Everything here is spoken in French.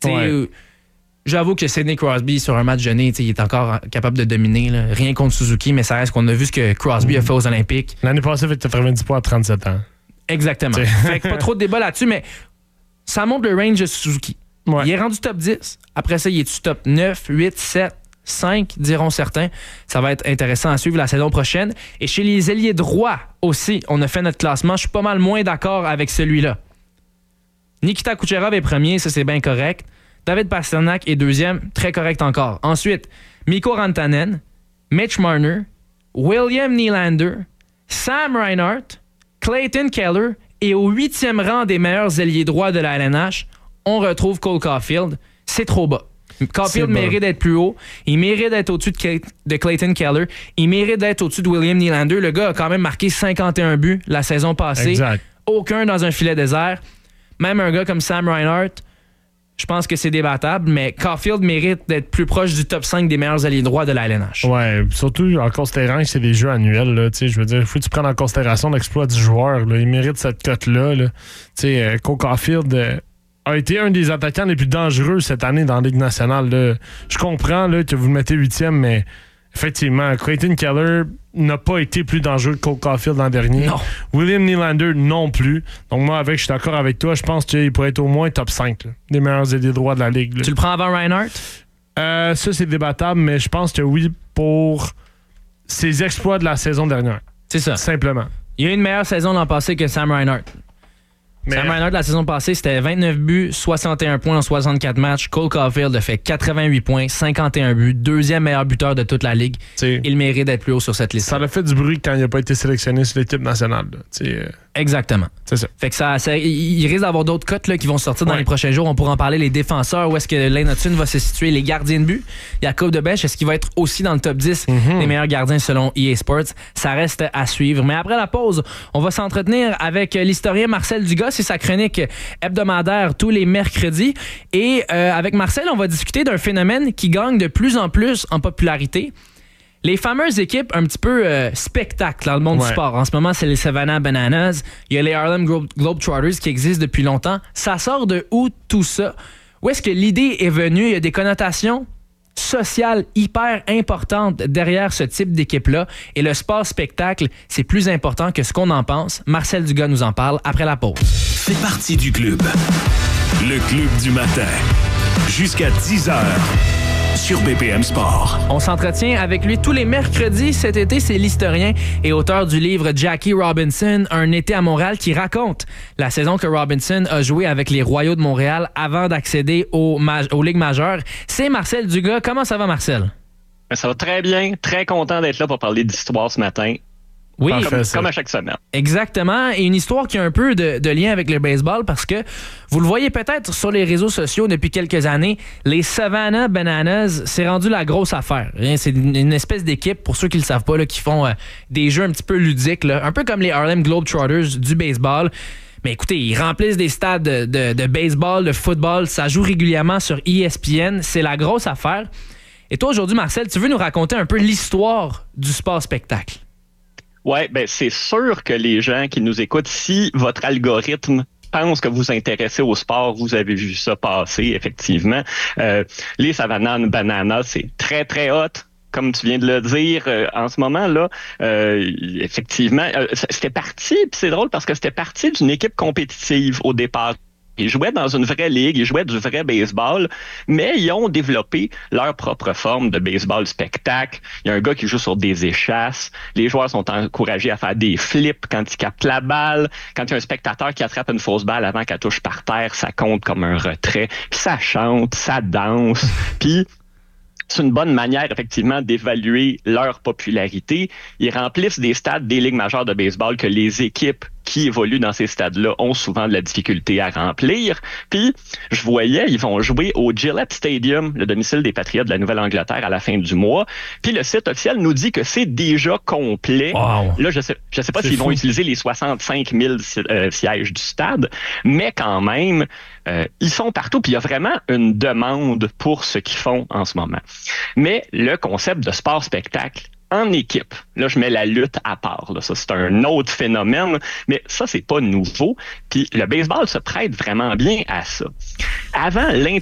Ouais. J'avoue que Sidney Crosby, sur un match donné, il est encore capable de dominer. Là. Rien contre Suzuki, mais ça reste qu'on a vu ce que Crosby a fait aux Olympiques. L'année passée, il fait 90 points à 37 ans. Exactement. Fait que pas trop de débat là-dessus, mais ça montre le range de Suzuki. Ouais. Il est rendu top 10. Après ça, il est top 9, 8, 7, 5, diront certains. Ça va être intéressant à suivre la saison prochaine. Et chez les ailiers droits aussi, on a fait notre classement. Je suis pas mal moins d'accord avec celui-là. Nikita Kucherov est premier, ça c'est bien correct. David Pastrnak est deuxième, très correct encore. Ensuite, Mikko Rantanen, Mitch Marner, William Nylander, Sam Reinhart, Clayton Keller et au 8e rang des meilleurs ailiers droits de la LNH, on retrouve Cole Caulfield. C'est trop bas. Caulfield mérite d'être plus haut. Il mérite d'être au-dessus de Clayton Keller. Il mérite d'être au-dessus de William Nylander. Le gars a quand même marqué 51 buts la saison passée. Exact. Aucun dans un filet désert. Même un gars comme Sam Reinhart, je pense que c'est débattable, mais Caulfield mérite d'être plus proche du top 5 des meilleurs alliés droits de la LNH. Ouais, surtout en considérant que c'est des jeux annuels. Là, je veux dire, il faut que tu prennes en considération l'exploit du joueur. Là. Il mérite cette cote-là. Là. Cole Caulfield a été un des attaquants les plus dangereux cette année dans la Ligue nationale. Là. Je comprends là, que vous le mettez 8e, mais effectivement, Clayton Keller n'a pas été plus dangereux que Cole Caulfield l'an dernier. Non. William Nylander non plus. Donc moi, je suis d'accord avec toi. Je pense qu'il pourrait être au moins top 5 là, des meilleurs ailiers droits de la Ligue. Là. Tu le prends avant Reinhart? Ça, c'est débattable, mais je pense que oui pour ses exploits de la saison dernière. C'est ça. Simplement. Il y a eu une meilleure saison l'an passé que Sam Reinhart. Sam Reinhart, la saison passée, c'était 29 buts, 61 points en 64 matchs. Cole Caulfield a fait 88 points, 51 buts, deuxième meilleur buteur de toute la Ligue. Il mérite d'être plus haut sur cette liste. Ça a fait du bruit quand il n'a pas été sélectionné sur l'équipe nationale. Exactement. C'est ça. Fait que il risque d'avoir d'autres cotes là, qui vont sortir dans les prochains jours. On pourra en parler. Les défenseurs, où est-ce que Lane Hutton va se situer? Les gardiens de but. Jacob Debesch, est-ce qu'il va être aussi dans le top 10 des meilleurs gardiens selon EA Sports? Ça reste à suivre. Mais après la pause, on va s'entretenir avec l'historien Marcel Dugas. C'est sa chronique hebdomadaire tous les mercredis. Et avec Marcel, on va discuter d'un phénomène qui gagne de plus en plus en popularité. Les fameuses équipes un petit peu spectacle dans le monde du sport. En ce moment, c'est les Savannah Bananas. Il y a les Harlem Globetrotters qui existent depuis longtemps. Ça sort de où tout ça? Où est-ce que l'idée est venue? Il y a des connotations sociales hyper importantes derrière ce type d'équipe-là. Et le sport-spectacle, c'est plus important que ce qu'on en pense. Marcel Dugas nous en parle après la pause. Fais partie du club. Le club du matin. Jusqu'à 10h. Sur BPM Sport. On s'entretient avec lui tous les mercredis. Cet été, c'est l'historien et auteur du livre Jackie Robinson, Un été à Montréal, qui raconte la saison que Robinson a joué avec les Royaux de Montréal avant d'accéder aux Ligues majeures. C'est Marcel Dugas. Comment ça va, Marcel? Ça va très bien. Très content d'être là pour parler d'histoire ce matin. Oui, comme à chaque semaine. Exactement. Et une histoire qui a un peu de lien avec le baseball parce que vous le voyez peut-être sur les réseaux sociaux depuis quelques années, les Savannah Bananas, c'est rendu la grosse affaire. C'est une espèce d'équipe, pour ceux qui ne le savent pas, là, qui font des jeux un petit peu ludiques, là, un peu comme les Harlem Globetrotters du baseball. Mais écoutez, ils remplissent des stades de baseball, de football. Ça joue régulièrement sur ESPN. C'est la grosse affaire. Et toi, aujourd'hui, Marcel, tu veux nous raconter un peu l'histoire du sport-spectacle? Ouais, ben c'est sûr que les gens qui nous écoutent, si votre algorithme pense que vous intéressez au sport, vous avez vu ça passer, effectivement. Les Savannah Bananas, c'est très, très hot. Comme tu viens de le dire, en ce moment-là, effectivement, c'était parti, puis c'est drôle parce que c'était parti d'une équipe compétitive au départ. Ils jouaient dans une vraie ligue, ils jouaient du vrai baseball, mais ils ont développé leur propre forme de baseball spectacle. Il y a un gars qui joue sur des échasses. Les joueurs sont encouragés à faire des flips quand ils captent la balle. Quand il y a un spectateur qui attrape une fausse balle avant qu'elle touche par terre, ça compte comme un retrait. Puis ça chante, ça danse. Puis c'est une bonne manière, effectivement, d'évaluer leur popularité. Ils remplissent des stades des ligues majeures de baseball que les équipes qui évoluent dans ces stades-là ont souvent de la difficulté à remplir. Puis, je voyais, ils vont jouer au Gillette Stadium, le domicile des Patriots de la Nouvelle-Angleterre, à la fin du mois. Puis, le site officiel nous dit que c'est déjà complet. Wow. Là, je sais pas s'ils vont utiliser les 65 000 sièges du stade, mais quand même, ils sont partout. Puis, il y a vraiment une demande pour ce qu'ils font en ce moment. Mais le concept de sport-spectacle, en équipe, là, je mets la lutte à part. Là. Ça, c'est un autre phénomène, mais ça, c'est pas nouveau. Puis le baseball se prête vraiment bien à ça. Avant